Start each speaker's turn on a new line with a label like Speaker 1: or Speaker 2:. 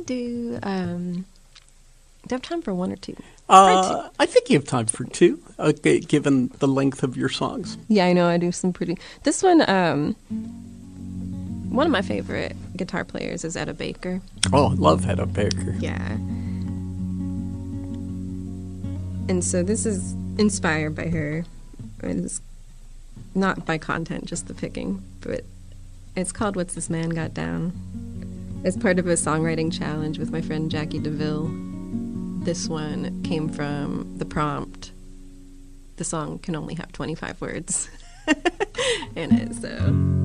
Speaker 1: do I have time for one or two?
Speaker 2: I think you have time for two, given the length of your songs.
Speaker 1: Yeah, I know. I do some pretty... This one of my favorite guitar players is Etta Baker.
Speaker 2: Oh, I love Etta Baker.
Speaker 1: Yeah. And so this is inspired by her. It's not by content, just the picking, but it's called What's This Man Got Down. It's part of a songwriting challenge with my friend Jackie DeVille. This one came from the prompt. The song can only have 25 words in it, so...